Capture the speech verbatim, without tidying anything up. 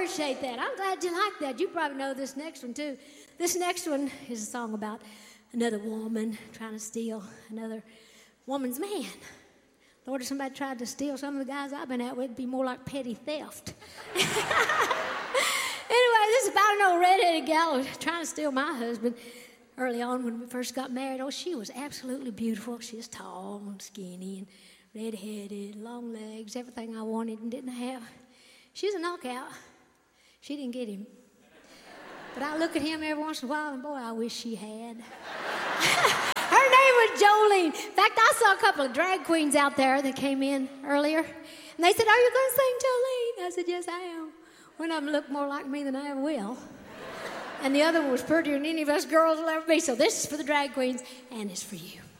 appreciate that. I'm glad you like that. You probably know this next one, too. This next one is a song about another woman trying to steal another woman's man. Lord, if somebody tried to steal some of the guys I've been out with, it'd be more like petty theft. Anyway, this is about an old red-headed gal trying to steal my husband. Early on when we first got married, oh, she was absolutely beautiful. She was tall and skinny and red-headed, long legs, everything I wanted and didn't have. She was a knockout. She didn't get him. But I look at him every once in a while, and boy, I wish she had. Her name was Jolene. In fact, I saw a couple of drag queens out there that came in earlier. And they said, are you going to sing Jolene? I said, yes, I am. One of them looked more like me than I ever will. And the other one was prettier than any of us girls will ever be. So this is for the drag queens, and it's for you.